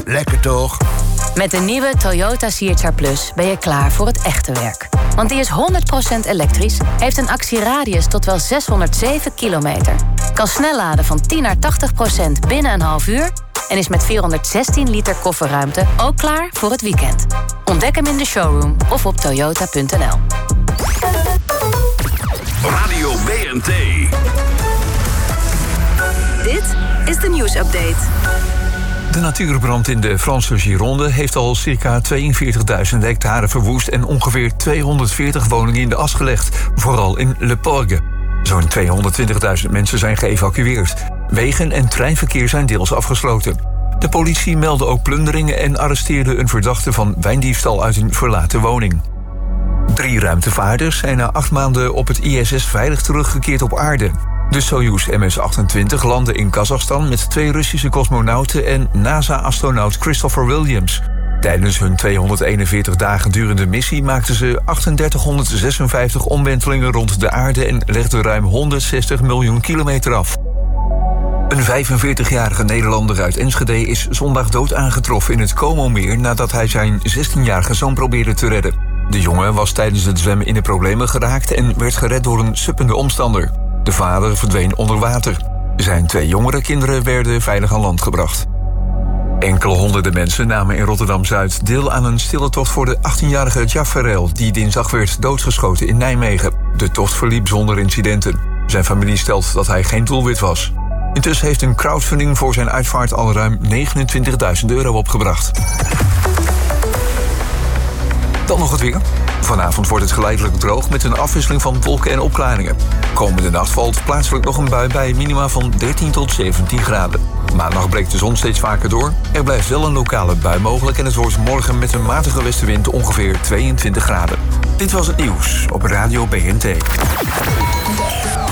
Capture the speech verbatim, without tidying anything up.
Lekker toch? Met de nieuwe Toyota C H R Plus ben je klaar voor het echte werk. Want die is honderd procent elektrisch, heeft een actieradius tot wel zeshonderdzeven kilometer... kan snel laden van tien naar tachtig procent binnen een half uur... en is met vierhonderdzestien liter kofferruimte ook klaar voor het weekend. Ontdek hem in de showroom of op toyota punt n l. Radio B N T. Dit is de nieuwsupdate. De natuurbrand in de Franse Gironde heeft al circa tweeënveertigduizend hectare verwoest... en ongeveer tweehonderdveertig woningen in de as gelegd, vooral in Le Porgue. Zo'n tweehonderdtwintigduizend mensen zijn geëvacueerd. Wegen en treinverkeer zijn deels afgesloten. De politie meldde ook plunderingen en arresteerde een verdachte van wijndiefstal uit een verlaten woning. Drie ruimtevaarders zijn na acht maanden op het I S S veilig teruggekeerd op aarde. De Soyuz M S achtentwintig landde in Kazachstan met twee Russische cosmonauten en NASA-astronaut Christopher Williams. Tijdens hun tweehonderdeenenveertig dagen durende missie maakten ze drieduizend achthonderdzesenvijftig omwentelingen rond de aarde en legden ruim honderdzestig miljoen kilometer af. Een vijfenveertigjarige Nederlander uit Enschede is zondag dood aangetroffen in het Como-meer nadat hij zijn zestienjarige zoon probeerde te redden. De jongen was tijdens het zwemmen in de problemen geraakt en werd gered door een suppende omstander. De vader verdween onder water. Zijn twee jongere kinderen werden veilig aan land gebracht. Enkele honderden mensen namen in Rotterdam-Zuid deel aan een stille tocht voor de achttienjarige Jaffarel, die dinsdag werd doodgeschoten in Nijmegen. De tocht verliep zonder incidenten. Zijn familie stelt dat hij geen doelwit was. Intussen heeft een crowdfunding voor zijn uitvaart al ruim negenentwintigduizend euro opgebracht. Dan nog het weer. Vanavond wordt het geleidelijk droog met een afwisseling van wolken en opklaringen. Komende nacht valt plaatselijk nog een bui bij minima van dertien tot zeventien graden. Maandag breekt de zon steeds vaker door. Er blijft wel een lokale bui mogelijk en het wordt morgen met een matige westenwind ongeveer tweeëntwintig graden. Dit was het nieuws op Radio B N T.